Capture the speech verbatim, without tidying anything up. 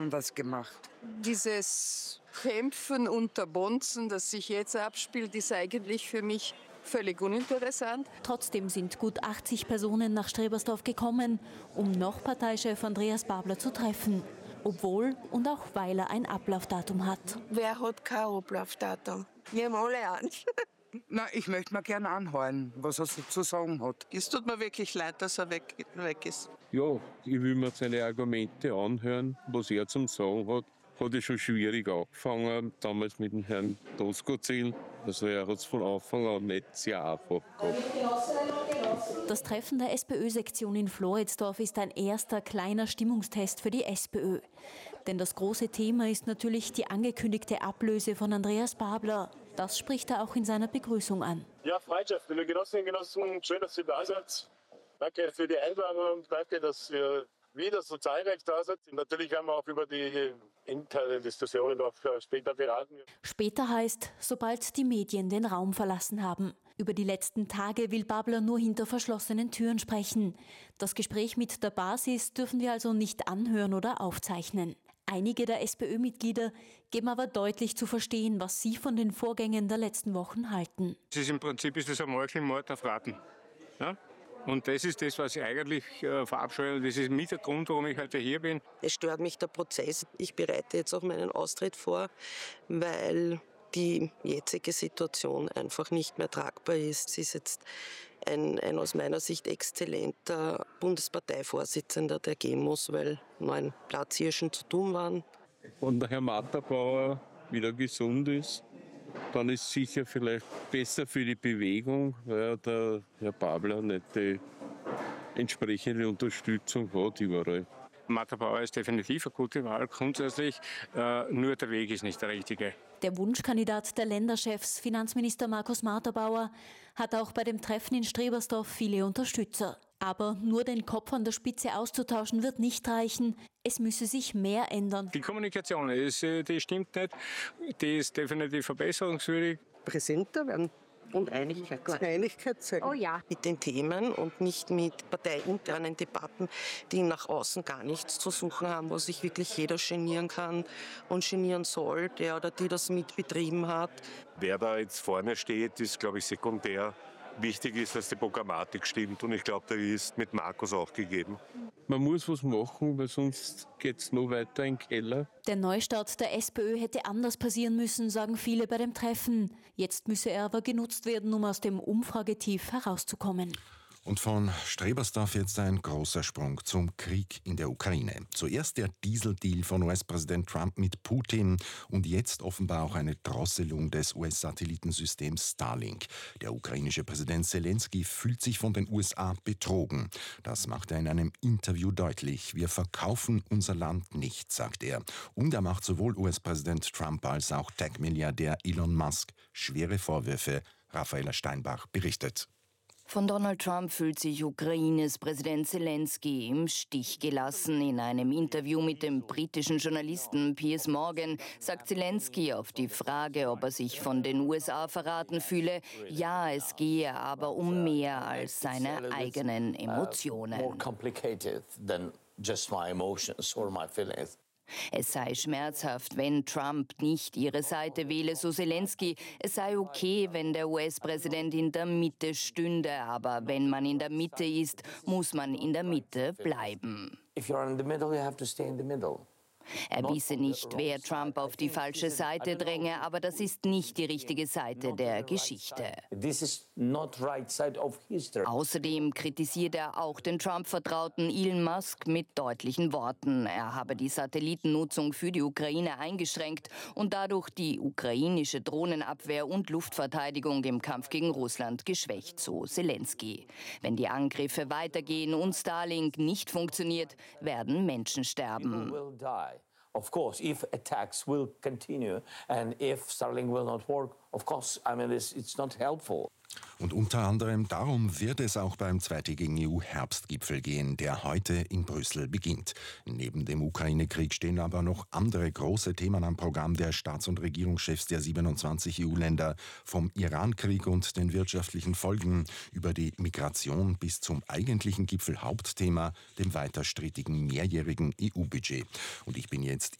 was gemacht. Dieses Kämpfen unter Bonzen, das sich jetzt abspielt, ist eigentlich für mich völlig uninteressant. Trotzdem sind gut achtzig Personen nach Strebersdorf gekommen, um noch Parteichef Andreas Babler zu treffen. Obwohl und auch weil er ein Ablaufdatum hat. Wer hat kein Ablaufdatum? Wir haben alle eins. Na, ich möchte mir gerne anhören, was er so zu sagen hat. Es tut mir wirklich leid, dass er weg, weg ist. Ja, ich will mir seine Argumente anhören, was er zum Sagen hat. Hat er schon schwierig angefangen, damals mit dem Herrn Doskozil. Also er hat es von Anfang an nicht sehr einfach gehabt. Das Treffen der SPÖ-Sektion in Floridsdorf ist ein erster kleiner Stimmungstest für die SPÖ. Denn das große Thema ist natürlich die angekündigte Ablöse von Andreas Babler. Das spricht er auch in seiner Begrüßung an. Ja, Freundschaft, liebe Genossinnen und Genossen, schön, dass ihr da seid. Danke für die Einladung, danke, dass ihr wieder so zahlreich da seid. Natürlich werden wir auch über die interne Diskussionen noch später beraten. Später heißt, sobald die Medien den Raum verlassen haben. Über die letzten Tage will Babler nur hinter verschlossenen Türen sprechen. Das Gespräch mit der Basis dürfen wir also nicht anhören oder aufzeichnen. Einige der SPÖ-Mitglieder geben aber deutlich zu verstehen, was sie von den Vorgängen der letzten Wochen halten. Es ist im Prinzip ist das ein Meuchelmord auf Raten. Ja? Und das ist das, was ich eigentlich äh, verabscheue. Das ist mit der Grund, warum ich heute hier bin. Es stört mich der Prozess. Ich bereite jetzt auch meinen Austritt vor, weil die jetzige Situation einfach nicht mehr tragbar ist. Es ist jetzt ein, ein aus meiner Sicht exzellenter Bundesparteivorsitzender, der gehen muss, weil neun Platzhirschen zu tun waren. Wenn der Herr Matterbauer wieder gesund ist, dann ist es sicher vielleicht besser für die Bewegung, weil der Herr Babler nicht die entsprechende Unterstützung hat überall. Matterbauer ist definitiv eine gute Wahl, grundsätzlich, äh, nur der Weg ist nicht der richtige. Der Wunschkandidat der Länderchefs, Finanzminister Markus Matterbauer, hat auch bei dem Treffen in Strebersdorf viele Unterstützer. Aber nur den Kopf an der Spitze auszutauschen wird nicht reichen. Es müsse sich mehr ändern. Die Kommunikation, ist, die stimmt nicht. Die ist definitiv verbesserungswürdig. Präsenter werden und Einigkeit. Einigkeit zeigen. Oh ja. Mit den Themen und nicht mit parteiinternen Debatten, die nach außen gar nichts zu suchen haben, wo sich wirklich jeder genieren kann und genieren soll, der oder die das mitbetrieben hat. Wer da jetzt vorne steht, ist, glaube ich, sekundär. Wichtig ist, dass die Programmatik stimmt und ich glaube, da ist mit Markus auch gegeben. Man muss was machen, weil sonst geht es noch weiter in den Keller. Der Neustart der SPÖ hätte anders passieren müssen, sagen viele bei dem Treffen. Jetzt müsse er aber genutzt werden, um aus dem Umfragetief herauszukommen. Und von Strebersdorf jetzt ein großer Sprung zum Krieg in der Ukraine. Zuerst der Dieseldeal von U S-Präsident Trump mit Putin und jetzt offenbar auch eine Drosselung des U S-Satellitensystems Starlink. Der ukrainische Präsident Zelensky fühlt sich von den U S A betrogen. Das macht er in einem Interview deutlich. Wir verkaufen unser Land nicht, sagt er. Und er macht sowohl U S-Präsident Trump als auch Tech-Milliardär Elon Musk schwere Vorwürfe. Raffaella Steinbach berichtet. Von Donald Trump fühlt sich Ukraines Präsident Zelensky im Stich gelassen. In einem Interview mit dem britischen Journalisten Piers Morgan sagt Zelensky auf die Frage, ob er sich von den U S A verraten fühle, ja, es gehe aber um mehr als seine eigenen Emotionen. Es sei schmerzhaft, wenn Trump nicht ihre Seite wähle, so Zelensky. Es sei okay, wenn der U S-Präsident in der Mitte stünde, aber wenn man in der Mitte ist, muss man in der Mitte bleiben. If you're in the middle, you have to stay in the middle. Er wisse nicht, wer Trump auf die falsche Seite dränge, aber das ist nicht die richtige Seite der Geschichte. Außerdem kritisiert er auch den Trump-Vertrauten Elon Musk mit deutlichen Worten. Er habe die Satellitennutzung für die Ukraine eingeschränkt und dadurch die ukrainische Drohnenabwehr und Luftverteidigung im Kampf gegen Russland geschwächt, so Zelensky. Wenn die Angriffe weitergehen und Starlink nicht funktioniert, werden Menschen sterben. Of course, if attacks will continue and if Starlink will not work, of course, I mean, it's, it's not helpful. Und unter anderem darum wird es auch beim zweitägigen E U-Herbstgipfel gehen, der heute in Brüssel beginnt. Neben dem Ukraine-Krieg stehen aber noch andere große Themen am Programm der Staats- und Regierungschefs der siebenundzwanzig E U-Länder. Vom Iran-Krieg und den wirtschaftlichen Folgen über die Migration bis zum eigentlichen Gipfelhauptthema, dem weiter strittigen mehrjährigen E U-Budget. Und ich bin jetzt